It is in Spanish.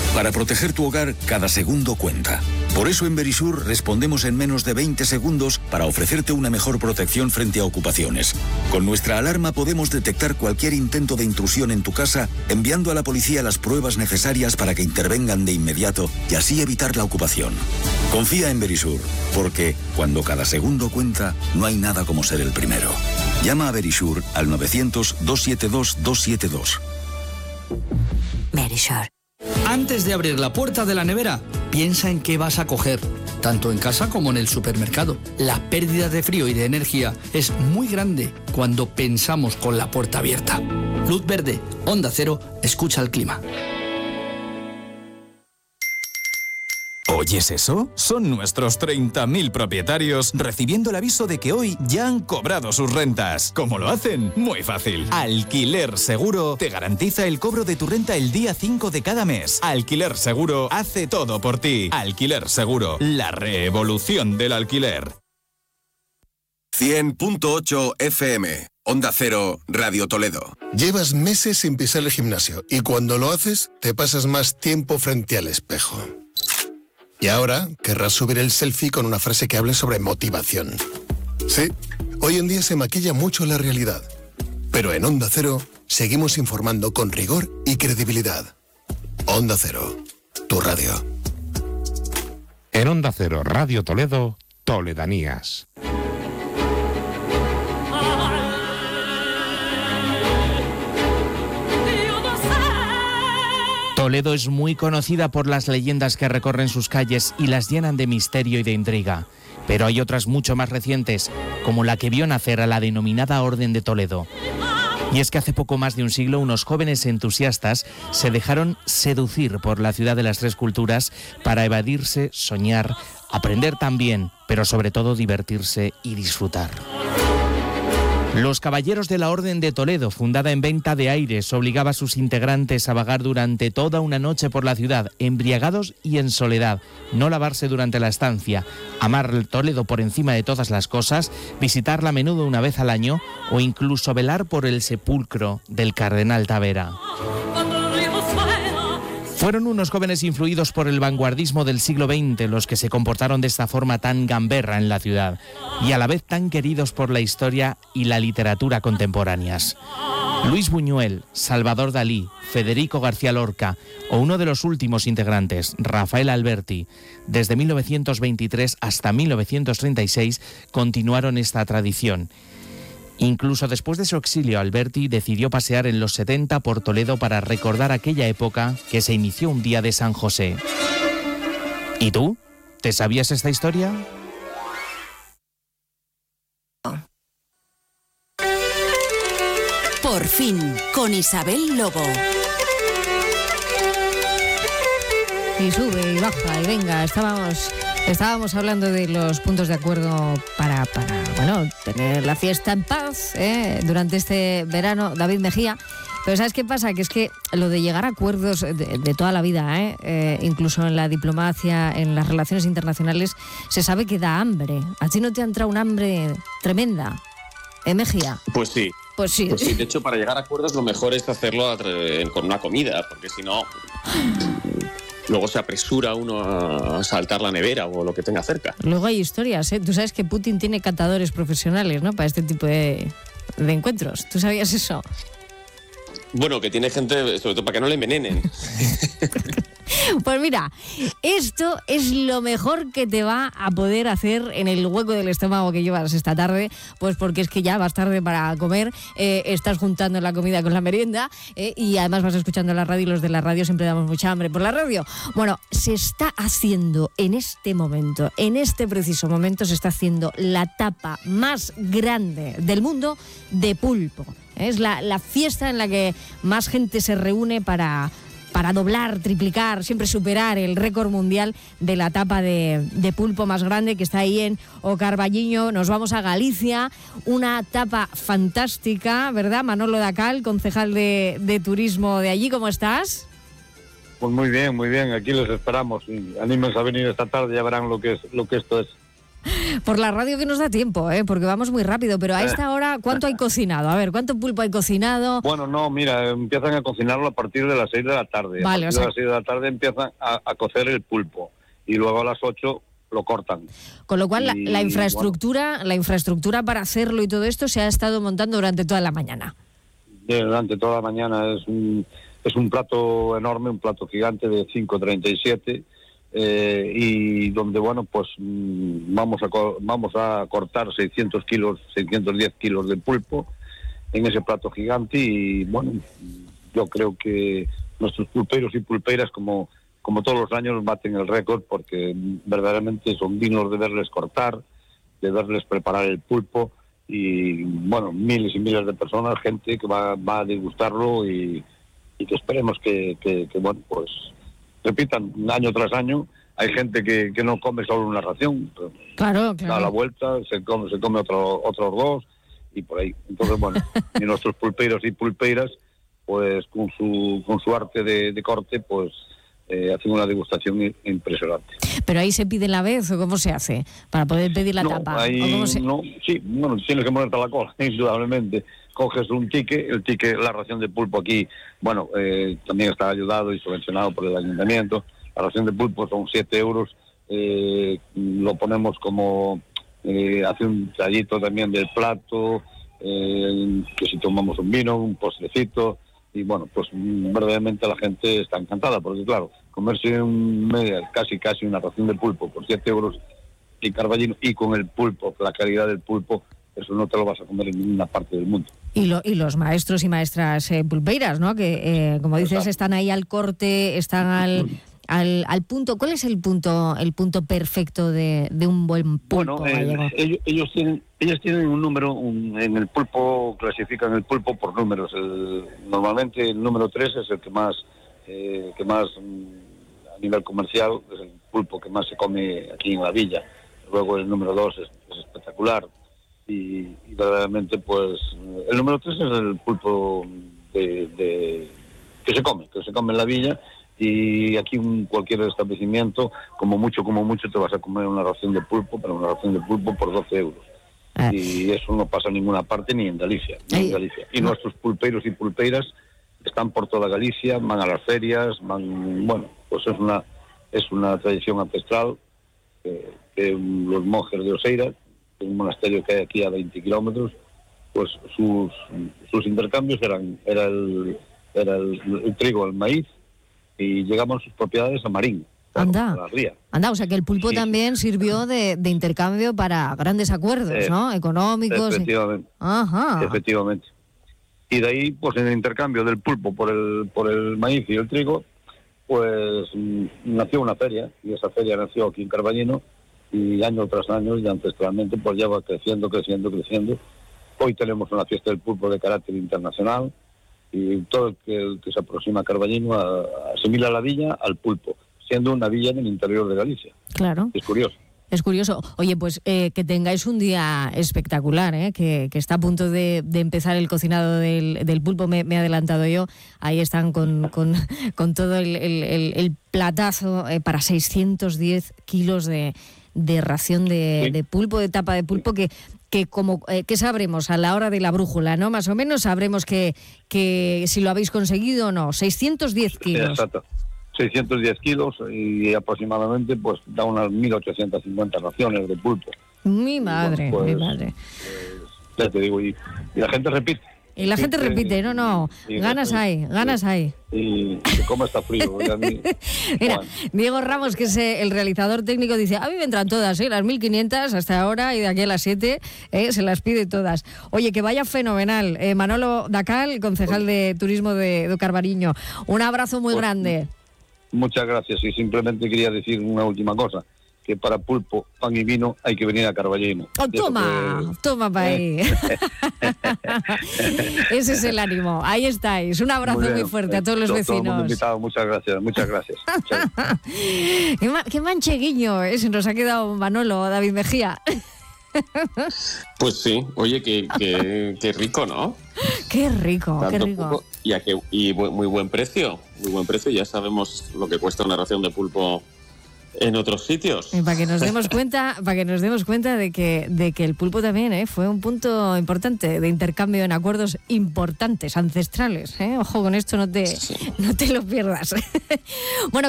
Para proteger tu hogar, cada segundo cuenta. Por eso en Verisur respondemos en menos de 20 segundos para ofrecerte una mejor protección frente a ocupaciones. Con nuestra alarma podemos detectar cualquier intento de intrusión en tu casa, enviando a la policía las pruebas necesarias para que intervengan de inmediato y así evitar la ocupación. Confía en Verisur, porque cuando cada segundo cuenta, no hay nada como ser el primero. Llama a Verisur al 900-272-272. Verisur. Antes de abrir la puerta de la nevera, piensa en qué vas a coger, tanto en casa como en el supermercado. La pérdida de frío y de energía es muy grande cuando pensamos con la puerta abierta. Luz verde, Onda Cero, escucha el clima. ¿Oyes eso? Son nuestros 30.000 propietarios recibiendo el aviso de que hoy ya han cobrado sus rentas. ¿Cómo lo hacen? Muy fácil. Alquiler Seguro te garantiza el cobro de tu renta el día 5 de cada mes. Alquiler Seguro hace todo por ti. Alquiler Seguro, la revolución del alquiler. 100.8 FM, Onda Cero, Radio Toledo. Llevas meses sin pisar el gimnasio y cuando lo haces te pasas más tiempo frente al espejo. Y ahora querrás subir el selfie con una frase que hable sobre motivación. Sí, hoy en día se maquilla mucho la realidad. Pero en Onda Cero seguimos informando con rigor y credibilidad. Onda Cero, tu radio. En Onda Cero, Radio Toledo, Toledanías. Toledo es muy conocida por las leyendas que recorren sus calles y las llenan de misterio y de intriga. Pero hay otras mucho más recientes, como la que vio nacer a la denominada Orden de Toledo. Y es que hace poco más de un siglo unos jóvenes entusiastas se dejaron seducir por la ciudad de las tres culturas para evadirse, soñar, aprender también, pero sobre todo divertirse y disfrutar. Los Caballeros de la Orden de Toledo, fundada en Venta de Aires, obligaba a sus integrantes a vagar durante toda una noche por la ciudad, embriagados y en soledad, no lavarse durante la estancia, amar Toledo por encima de todas las cosas, visitarla a menudo una vez al año o incluso velar por el sepulcro del Cardenal Tavera. Fueron unos jóvenes influidos por el vanguardismo del siglo XX los que se comportaron de esta forma tan gamberra en la ciudad y a la vez tan queridos por la historia y la literatura contemporáneas. Luis Buñuel, Salvador Dalí, Federico García Lorca o uno de los últimos integrantes, Rafael Alberti, desde 1923 hasta 1936 continuaron esta tradición. Incluso después de su exilio, Alberti decidió pasear en los 70 por Toledo para recordar aquella época que se inició un día de San José. ¿Y tú? ¿Te sabías esta historia? Por fin, con Isabel Lobo. Y sube y baja y venga, estábamos hablando de los puntos de acuerdo para tener la fiesta en paz durante este verano, David Mejía. Pero ¿sabes qué pasa? Que es que lo de llegar a acuerdos de toda la vida, incluso en la diplomacia, en las relaciones internacionales, se sabe que da hambre. ¿A ti no te ha entrado un hambre tremenda, Mejía? Pues sí. Pues sí. De hecho, para llegar a acuerdos lo mejor es hacerlo con una comida, porque si no... Luego se apresura uno a saltar la nevera o lo que tenga cerca. Luego hay historias, ¿eh? Tú sabes que Putin tiene catadores profesionales, ¿no? Para este tipo de encuentros. ¿Tú sabías eso? Bueno, que tiene gente, sobre todo para que no le envenenen. Pues mira, esto es lo mejor que te va a poder hacer en el hueco del estómago que llevas esta tarde, pues porque es que ya vas tarde para comer, estás juntando la comida con la merienda y además vas escuchando la radio y los de la radio siempre damos mucha hambre por la radio. Bueno, se está haciendo en este momento, en este preciso momento, se está haciendo la tapa más grande del mundo de pulpo. Es la fiesta en la que más gente se reúne para doblar, triplicar, siempre superar el récord mundial de la tapa de pulpo más grande que está ahí en O Carballiño. Nos vamos a Galicia, una tapa fantástica, ¿verdad? Manolo Dacal, concejal de turismo de allí, ¿cómo estás? Pues muy bien, aquí los esperamos. Anímense a venir esta tarde, ya verán lo que esto es. Por la radio que nos da tiempo, porque vamos muy rápido, pero a esta hora, ¿cuánto hay cocinado? A ver, ¿cuánto pulpo hay cocinado? Bueno, no, mira, empiezan a cocinarlo a partir de las 6 de la tarde. Vale, a partir de las 6 de la tarde empiezan a cocer el pulpo y luego a las 8 lo cortan. Con lo cual, la infraestructura para hacerlo y todo esto se ha estado montando durante toda la mañana. Durante toda la mañana es un plato enorme, un plato gigante de 5,37 y donde, bueno, pues vamos a cortar 610 kilos de pulpo en ese plato gigante y, bueno, yo creo que nuestros pulperos y pulpeiras, como todos los años, baten el récord porque verdaderamente son dignos de verles cortar, de verles preparar el pulpo y, bueno, miles y miles de personas, gente que va a degustarlo y que esperemos que bueno, pues repitan año tras año. Hay gente que no come solo una ración, claro. Da la vuelta, se come otros dos y por ahí. Entonces, bueno, y nuestros pulperos y pulpeiras, pues con su arte de corte, pues hacen una degustación impresionante. ¿Pero ahí se pide la vez o cómo se hace? Para poder pedir la tapa. No, sí, bueno, tienes que ponerte a la cola, indudablemente. Coges un ticket, la ración de pulpo aquí, bueno, también está ayudado y subvencionado por el ayuntamiento. La ración de pulpo son 7 euros, lo ponemos como, hace un tallito también del plato, que si tomamos un vino, un postrecito, y bueno, pues verdaderamente la gente está encantada, porque claro, comerse casi una ración de pulpo por 7 euros y carballino, y con el pulpo, la calidad del pulpo, eso no te lo vas a comer en ninguna parte del mundo. Y los maestros y maestras pulpeiras, ¿no? Que, como dices, están ahí al corte, están al punto. ¿Cuál es el punto perfecto de un buen pulpo? Bueno, ellos tienen un número, en el pulpo, clasifican el pulpo por números. Normalmente el número 3 es el que más a nivel comercial, es el pulpo que más se come aquí en la villa. Luego el número 2 es espectacular. Y verdaderamente, pues, el número 3 es el pulpo que se come en la villa, y aquí cualquier establecimiento, como mucho te vas a comer una ración de pulpo, pero una ración de pulpo por 12 euros. Y eso no pasa en ninguna parte, ni en Galicia. Y nuestros pulperos y pulpeiras están por toda Galicia, van a las ferias, bueno, pues es una tradición ancestral que los monjes de Oseira, un monasterio que hay aquí a 20 kilómetros, pues sus intercambios era el trigo, el maíz, y llegamos a sus propiedades a Marín, a la ría. O sea que el pulpo también sirvió de intercambio para grandes acuerdos, ¿no? Económicos. Efectivamente. Ajá. Efectivamente. Y de ahí, pues en el intercambio del pulpo por el maíz y el trigo, pues nació una feria, y esa feria nació aquí en Carballino, y año tras año, y ancestralmente, pues ya va creciendo. Hoy tenemos una fiesta del pulpo de carácter internacional, y todo el que se aproxima a Carballino asimila la villa al pulpo, siendo una villa en el interior de Galicia. Claro. Es curioso. Es curioso. Oye, pues que tengáis un día espectacular, que está a punto de empezar el cocinado del pulpo. Me he adelantado yo. Ahí están con todo el platazo para 610 kilos de ración de pulpo, de tapa de pulpo, que sabremos a la hora de la brújula, ¿no? Más o menos sabremos que si lo habéis conseguido o no. 610 kilos. Exacto. 610 kilos y aproximadamente pues da unas 1.850 raciones de pulpo. Mi madre, bueno, pues, mi madre. Ya te digo, y la gente repite. Y la gente repite, ganas hay. Y se come hasta frío. Mira, Diego Ramos, que es el realizador técnico, dice, a mí me entran todas, las 1.500 hasta ahora, y de aquí a las 7 se las pide todas. Oye, que vaya fenomenal. Manolo Dacal, concejal de Turismo de Carvariño. Un abrazo muy grande. Muchas gracias, y simplemente quería decir una última cosa, que para pulpo, pan y vino hay que venir a Carballino. Toma para ahí. Ese es el ánimo. Ahí estáis. Un abrazo muy fuerte a todos los vecinos. Todo el mundo invitado. Muchas gracias. Qué mancheguiño, se nos ha quedado Manolo, David Mejía. Pues sí, oye, qué rico, ¿no? Qué rico, tanto qué rico. Pulpo, y muy buen precio, ya sabemos lo que cuesta una ración de pulpo en otros sitios. Y para que nos demos cuenta, de que el pulpo también fue un punto importante de intercambio en acuerdos importantes, ancestrales. Ojo con esto, no te lo pierdas. Bueno,